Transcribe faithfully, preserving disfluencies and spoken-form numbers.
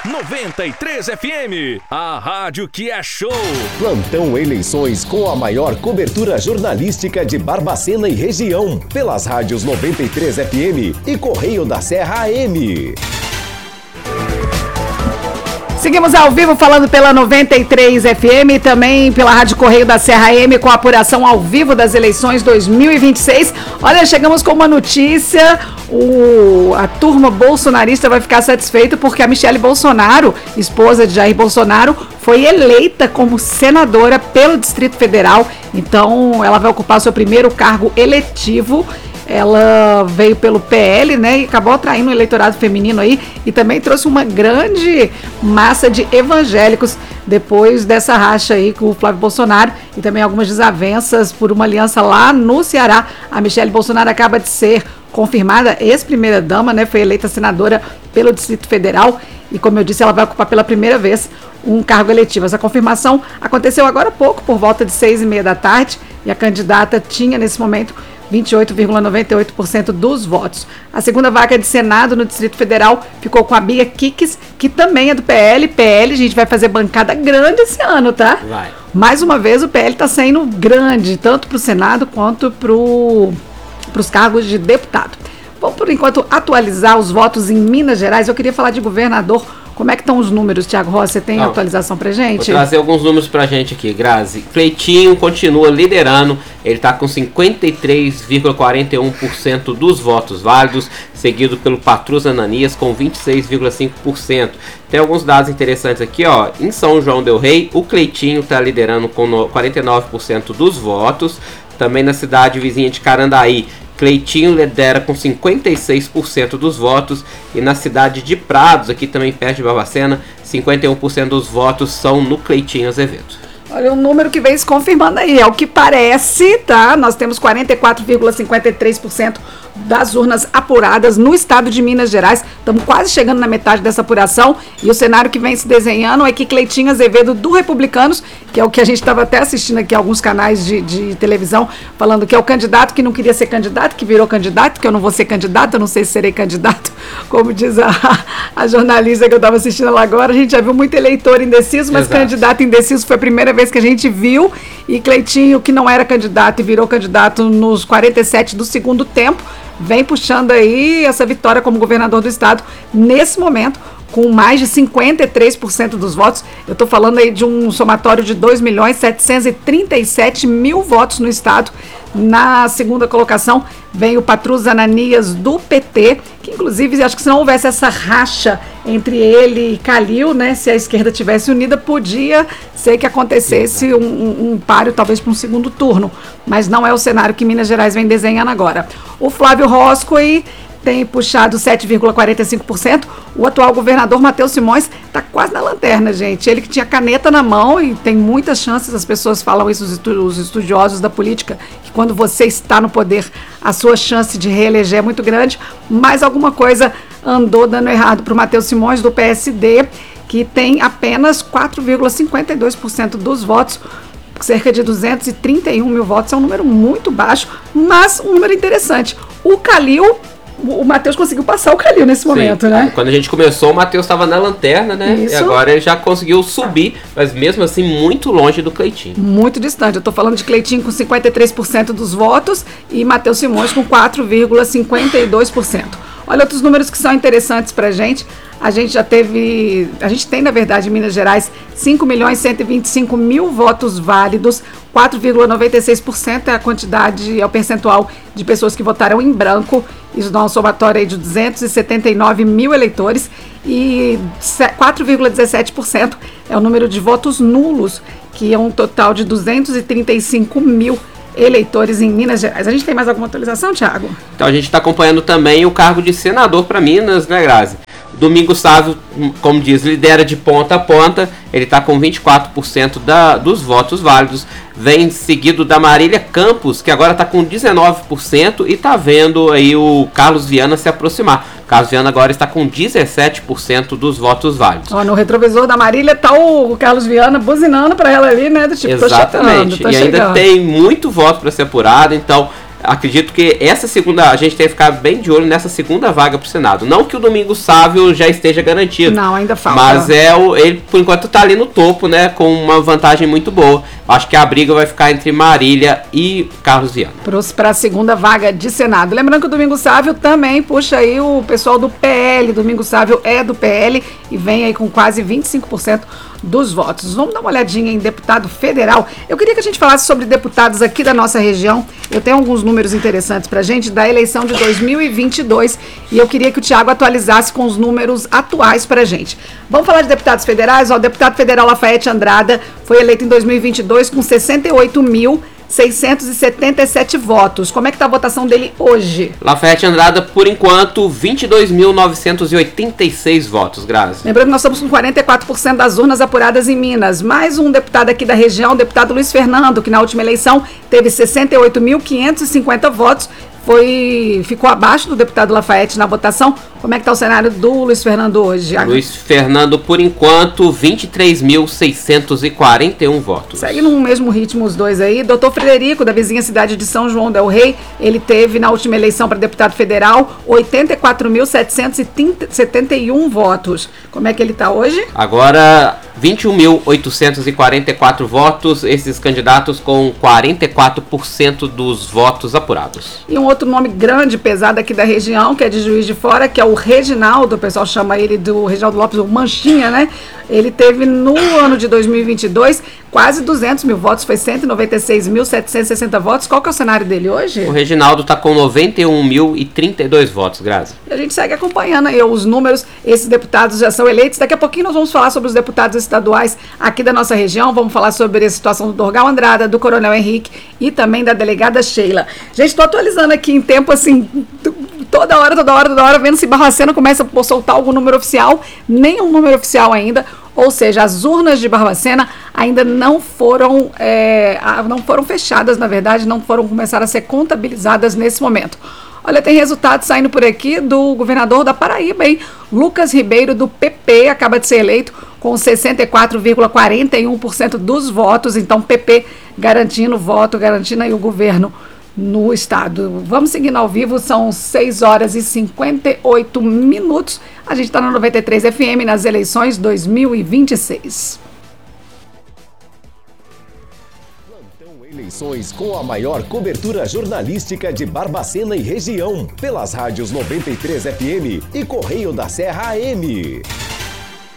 noventa e três F M, a rádio que é show. Plantão Eleições com a maior cobertura jornalística de Barbacena e região, pelas rádios noventa e três F M e Correio da Serra A M. Seguimos ao vivo falando pela noventa e três F M e também pela Rádio Correio da Serra A M com a apuração ao vivo das eleições dois mil e vinte e seis. Olha, chegamos com uma notícia, o, a turma bolsonarista vai ficar satisfeita porque a Michele Bolsonaro, esposa de Jair Bolsonaro, foi eleita como senadora pelo Distrito Federal. Então ela vai ocupar o seu primeiro cargo eletivo. Ela veio pelo P L, né, e acabou atraindo o eleitorado feminino aí e também trouxe uma grande massa de evangélicos depois dessa racha aí com o Flávio Bolsonaro e também algumas desavenças por uma aliança lá no Ceará. A Michele Bolsonaro acaba de ser confirmada ex-primeira-dama, né, foi eleita senadora pelo Distrito Federal e, como eu disse, ela vai ocupar pela primeira vez um cargo eletivo. Essa confirmação aconteceu agora há pouco, por volta de seis e meia da tarde, e a candidata tinha nesse momento vinte e oito vírgula noventa e oito por cento dos votos. A segunda vaga de Senado no Distrito Federal ficou com a Bia Kicis, que também é do P L. P L, a gente vai fazer bancada grande esse ano, tá? Vai. Mais uma vez, o P L está saindo grande, tanto para o Senado quanto para os cargos de deputado. Vamos, por enquanto, atualizar os votos em Minas Gerais. Eu queria falar de governador. Como é que estão os números, Thiago Rossi? Você tem Não, atualização pra gente? Vou trazer alguns números pra gente aqui, Grazi. Cleitinho continua liderando, ele está com cinquenta e três vírgula quarenta e um por cento dos votos válidos, seguido pelo Patrus Ananias com vinte e seis vírgula cinco por cento. Tem alguns dados interessantes aqui, ó. Em São João del Rei, o Cleitinho está liderando com quarenta e nove por cento dos votos. Também na cidade vizinha de Carandaí, Cleitinho lidera com cinquenta e seis por cento dos votos, e na cidade de Prados, aqui também perto de Barbacena, cinquenta e um por cento dos votos são no Cleitinho Azevedo. Olha, o número que vem se confirmando aí, é o que parece, tá? Nós temos quarenta e quatro vírgula cinquenta e três por cento das urnas apuradas no estado de Minas Gerais. Estamos quase chegando na metade dessa apuração e o cenário que vem se desenhando é que Cleitinho Azevedo do Republicanos, que é o que a gente estava até assistindo aqui alguns canais de, de televisão, falando que é o candidato que não queria ser candidato, que virou candidato, que eu não vou ser candidato, eu não sei se serei candidato, como diz a, a jornalista que eu estava assistindo lá agora. A gente já viu muito eleitor indeciso, mas Exato. Candidato indeciso foi a primeira vez que a gente viu, e Cleitinho, que não era candidato e virou candidato nos quarenta e sete do segundo tempo, vem puxando aí essa vitória como governador do estado nesse momento, com mais de cinquenta e três por cento dos votos. Eu estou falando aí de um somatório de dois milhões setecentos e trinta e sete mil votos no estado. Na segunda colocação vem o Patrus Ananias do P T, que inclusive acho que se não houvesse essa racha entre ele e Calil, né, se a esquerda tivesse unida, podia ser que acontecesse um, um, um páreo talvez para um segundo turno, mas não é o cenário que Minas Gerais vem desenhando agora. O Flávio Roscoe tem puxado sete vírgula quarenta e cinco por cento. O atual governador Matheus Simões está quase na lanterna, gente. Ele que tinha caneta na mão, e tem muitas chances, as pessoas falam isso, os estudiosos da política, que quando você está no poder, a sua chance de reeleger é muito grande, mas alguma coisa andou dando errado para o Matheus Simões, do P S D, que tem apenas quatro vírgula cinquenta e dois por cento dos votos, cerca de duzentos e trinta e um mil votos. É um número muito baixo, mas um número interessante. O Calil, o Matheus conseguiu passar o Calil nesse momento, Sim. né? Quando a gente começou, o Matheus estava na lanterna, né? Isso. E agora ele já conseguiu subir, mas mesmo assim muito longe do Cleitinho. Muito distante. Eu estou falando de Cleitinho com cinquenta e três por cento dos votos e Matheus Simões com quatro vírgula cinquenta e dois por cento. Olha, outros números que são interessantes para a gente. A gente já teve, a gente tem, na verdade, em Minas Gerais, cinco milhões cento e vinte e cinco mil votos válidos, quatro vírgula noventa e seis por cento é a quantidade, é o percentual de pessoas que votaram em branco. Isso dá um somatório aí de duzentos e setenta e nove mil eleitores, e quatro vírgula dezessete por cento é o número de votos nulos, que é um total de duzentos e trinta e cinco mil eleitores em Minas Gerais. A gente tem mais alguma atualização, Thiago? Então a gente está acompanhando também o cargo de senador para Minas, né, Grazi? Domingos Sávio, como diz, lidera de ponta a ponta, ele está com vinte e quatro por cento da, dos votos válidos, vem seguido da Marília Campos, que agora está com dezenove por cento e está vendo aí o Carlos Viana se aproximar. O Carlos Viana agora está com dezessete por cento dos votos válidos. Ó, no retrovisor da Marília está o Carlos Viana buzinando para ela ali, né? Do tipo, Exatamente, tô chegando, tô e chegando. Ainda tem muito voto para ser apurado, então acredito que essa segunda, a gente tem que ficar bem de olho nessa segunda vaga pro Senado. Não que o Domingos Sávio já esteja garantido. Não, ainda falta. Mas é o, ele, por enquanto, tá ali no topo, né? Com uma vantagem muito boa. Acho que a briga vai ficar entre Marília e Carlos Viana. Para a segunda vaga de Senado. Lembrando que o Domingos Sávio também puxa aí o pessoal do P L. Domingos Sávio é do P L e vem aí com quase vinte e cinco por cento dos votos. Vamos dar uma olhadinha em deputado federal. Eu queria que a gente falasse sobre deputados aqui da nossa região. Eu tenho alguns números interessantes pra gente da eleição de dois mil e vinte e dois e eu queria que o Thiago atualizasse com os números atuais pra gente. Vamos falar de deputados federais? Ó, o deputado federal Lafayette Andrada foi eleito em dois mil e vinte e dois com sessenta e oito mil seiscentos e setenta e sete votos. Como é que tá a votação dele hoje? Lafayette Andrada, por enquanto, vinte e dois mil novecentos e oitenta e seis votos, Grazi. Lembrando que nós estamos com quarenta e quatro por cento das urnas apuradas em Minas. Mais um deputado aqui da região, o deputado Luiz Fernando, que na última eleição teve sessenta e oito mil quinhentos e cinquenta votos. Foi, ficou abaixo do deputado Lafayette na votação. Como é que está o cenário do Luiz Fernando hoje? Luiz Fernando, por enquanto, vinte e três mil seiscentos e quarenta e um votos. Segue no mesmo ritmo os dois aí. Doutor Frederico, da vizinha cidade de São João del Rei, ele teve na última eleição para deputado federal oitenta e quatro mil setecentos e setenta e um votos. Como é que ele está hoje? Agora, vinte e um mil oitocentos e quarenta e quatro votos, esses candidatos com quarenta e quatro por cento dos votos apurados. E um outro nome grande, pesado aqui da região, que é de Juiz de Fora, que é o Reginaldo, o pessoal chama ele do Reginaldo Lopes, o Manchinha, né? Ele teve no ano de dois mil e vinte e dois quase duzentos mil votos, foi cento e noventa e seis mil setecentos e sessenta votos. Qual que é o cenário dele hoje? O Reginaldo está com noventa e um mil e trinta e dois votos, Grazi. E a gente segue acompanhando aí os números, esses deputados já são eleitos. Daqui a pouquinho nós vamos falar sobre os deputados estaduais aqui da nossa região, vamos falar sobre a situação do Dorgal Andrada, do Coronel Henrique e também da delegada Sheila. Gente, estou atualizando aqui em tempo assim, toda hora, toda hora, toda hora, vendo se Barbacena começa a soltar algum número oficial, nenhum número oficial ainda. Ou seja, as urnas de Barbacena ainda não foram, é, não foram fechadas, na verdade, não foram começar a ser contabilizadas nesse momento. Olha, tem resultados saindo por aqui do governador da Paraíba, hein? Lucas Ribeiro, do P P, acaba de ser eleito com sessenta e quatro vírgula quarenta e um por cento dos votos. Então, P P garantindo o voto, garantindo aí o governo no estado. Vamos seguindo ao vivo, são seis horas e cinquenta e oito minutos. A gente está na noventa e três F M nas eleições dois mil e vinte e seis. Plantão Eleições com a maior cobertura jornalística de Barbacena e região, pelas rádios noventa e três F M e Correio da Serra A M.